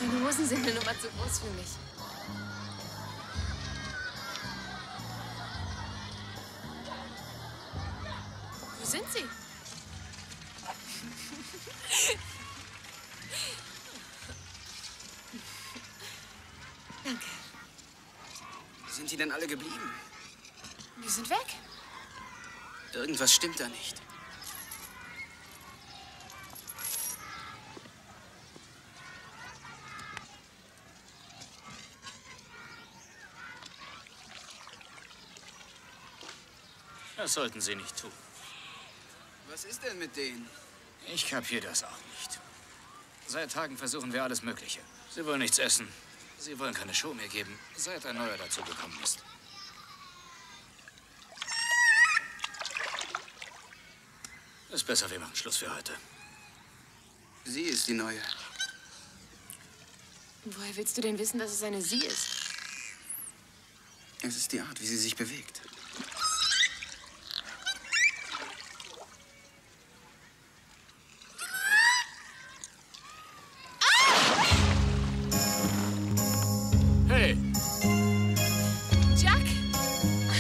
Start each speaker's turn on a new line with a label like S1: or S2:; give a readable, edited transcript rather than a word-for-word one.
S1: Deine Hosen sind eine Nummer zu groß für mich. Wo sind sie? Danke.
S2: Sind die denn alle geblieben?
S1: Die sind weg.
S2: Irgendwas stimmt da nicht.
S3: Das sollten Sie nicht tun.
S2: Was ist denn mit denen?
S3: Ich kapiere das auch nicht. Seit Tagen versuchen wir alles Mögliche. Sie wollen nichts essen. Sie wollen keine Show mehr geben, seit ein neuer dazugekommen ist. Ist besser, wir machen Schluss für heute.
S2: Sie ist die Neue.
S1: Woher willst du denn wissen, dass es eine Sie ist?
S2: Es ist die Art, wie sie sich bewegt.